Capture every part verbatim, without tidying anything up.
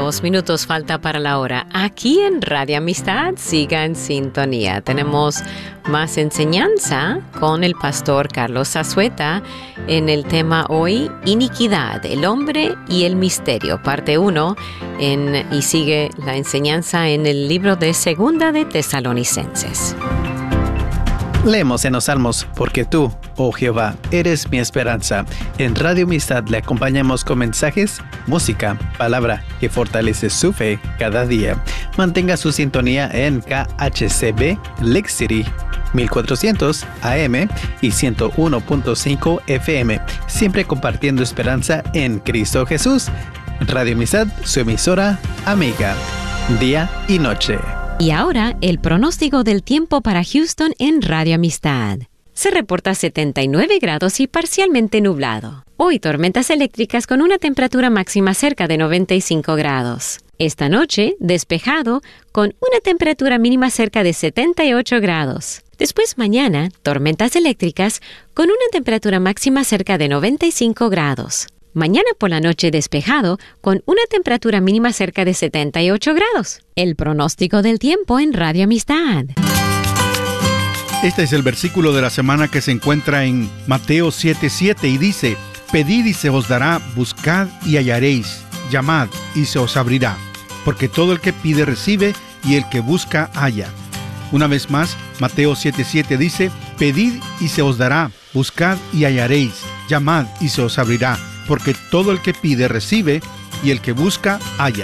Dos minutos falta para la hora. Aquí en Radio Amistad, siga en sintonía. Tenemos más enseñanza con el pastor Carlos Zazueta en el tema hoy, Iniquidad, el hombre y el misterio, parte uno, en, y sigue la enseñanza en el libro de Segunda de Tesalonicenses. Leemos en los Salmos, porque tú, oh Jehová, eres mi esperanza. En Radio Amistad le acompañamos con mensajes, música, palabra que fortalece su fe cada día. Mantenga su sintonía en K H C B Lake City mil cuatrocientos A M y ciento uno punto cinco F M, siempre compartiendo esperanza en Cristo Jesús. Radio Amistad, su emisora amiga, día y noche. Y ahora, el pronóstico del tiempo para Houston en Radio Amistad. Se reporta setenta y nueve grados y parcialmente nublado. Hoy, tormentas eléctricas con una temperatura máxima cerca de noventa y cinco grados. Esta noche, despejado, con una temperatura mínima cerca de setenta y ocho grados. Después, mañana, tormentas eléctricas con una temperatura máxima cerca de noventa y cinco grados. Mañana por la noche despejado, con una temperatura mínima cerca de setenta y ocho grados. El pronóstico del tiempo en Radio Amistad. Este es el versículo de la semana que se encuentra en Mateo siete siete y dice: Pedid y se os dará, buscad y hallaréis, llamad y se os abrirá. Porque todo el que pide recibe, y el que busca halla. Una vez más, Mateo siete siete dice: Pedid y se os dará, buscad y hallaréis, llamad y se os abrirá. Porque todo el que pide recibe, y el que busca halla.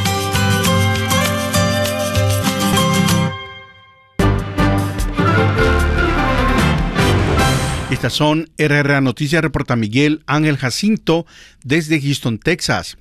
Estas son R R A Noticias, reporta Miguel Ángel Jacinto desde Houston, Texas.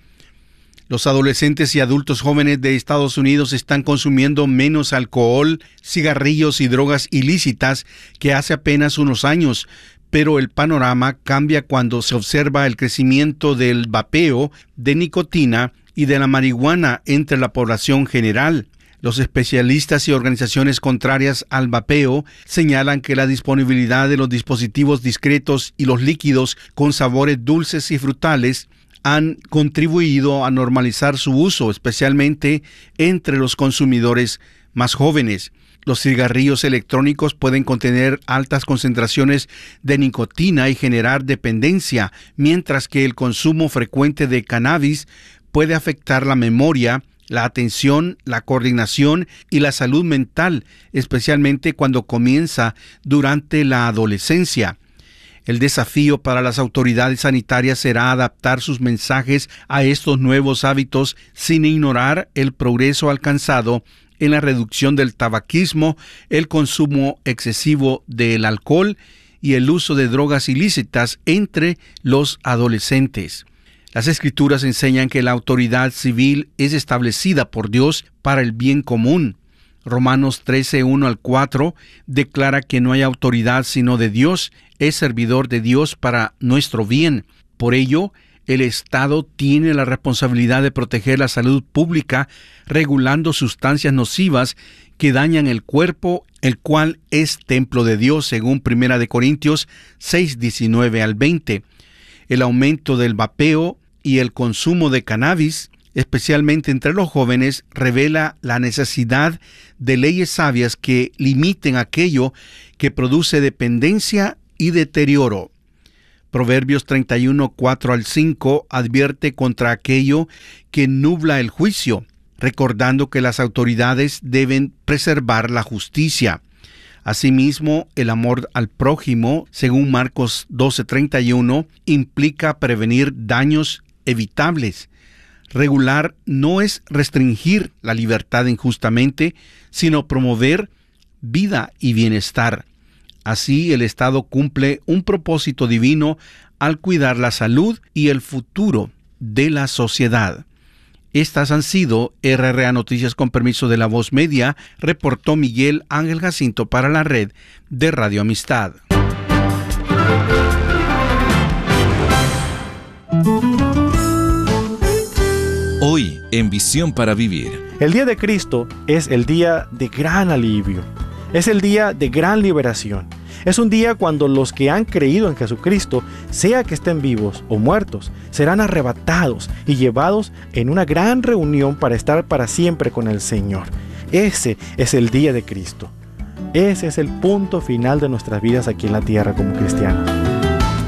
Los adolescentes y adultos jóvenes de Estados Unidos están consumiendo menos alcohol, cigarrillos y drogas ilícitas que hace apenas unos años. Pero el panorama cambia cuando se observa el crecimiento del vapeo, de nicotina y de la marihuana entre la población general. Los especialistas y organizaciones contrarias al vapeo señalan que la disponibilidad de los dispositivos discretos y los líquidos con sabores dulces y frutales han contribuido a normalizar su uso, especialmente entre los consumidores más jóvenes. Los cigarrillos electrónicos pueden contener altas concentraciones de nicotina y generar dependencia, mientras que el consumo frecuente de cannabis puede afectar la memoria, la atención, la coordinación y la salud mental, especialmente cuando comienza durante la adolescencia. El desafío para las autoridades sanitarias será adaptar sus mensajes a estos nuevos hábitos sin ignorar el progreso alcanzado en la reducción del tabaquismo, el consumo excesivo del alcohol y el uso de drogas ilícitas entre los adolescentes. Las Escrituras enseñan que la autoridad civil es establecida por Dios para el bien común. Romanos trece, uno al cuatro declara que no hay autoridad sino de Dios, es servidor de Dios para nuestro bien. Por ello, el Estado tiene la responsabilidad de proteger la salud pública, regulando sustancias nocivas que dañan el cuerpo, el cual es templo de Dios, según Primera de Corintios seis, diecinueve al veinte. El aumento del vapeo y el consumo de cannabis, especialmente entre los jóvenes, revela la necesidad de leyes sabias que limiten aquello que produce dependencia y deterioro. Proverbios treinta y uno, cuatro al cinco advierte contra aquello que nubla el juicio, recordando que las autoridades deben preservar la justicia. Asimismo, el amor al prójimo, según Marcos doce, treinta y uno, implica prevenir daños evitables. Regular no es restringir la libertad injustamente, sino promover vida y bienestar. Así, el Estado cumple un propósito divino al cuidar la salud y el futuro de la sociedad. Estas han sido R R A Noticias con permiso de La Voz Media, reportó Miguel Ángel Jacinto para la red de Radio Amistad. Hoy, en Visión para Vivir. El día de Cristo es el día de gran alivio. Es el día de gran liberación. Es un día cuando los que han creído en Jesucristo, sea que estén vivos o muertos, serán arrebatados y llevados en una gran reunión para estar para siempre con el Señor. Ese es el día de Cristo. Ese es el punto final de nuestras vidas aquí en la tierra como cristianos.